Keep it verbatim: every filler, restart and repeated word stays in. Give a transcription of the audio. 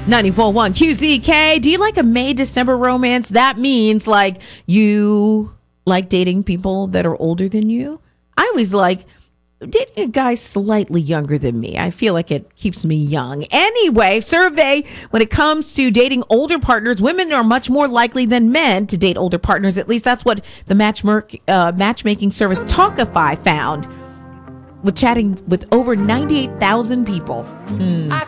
ninety-four point one Q Z K. Do you like a May December romance? That means like you like dating people that are older than you. I always like dating a guy slightly younger than me. I feel like it keeps me young. Anyway, survey, when it comes to dating older partners, women are much more likely than men to date older partners. At least that's what the matchmark, uh, matchmaking service Talkify found with chatting with over ninety-eight thousand people. Mm.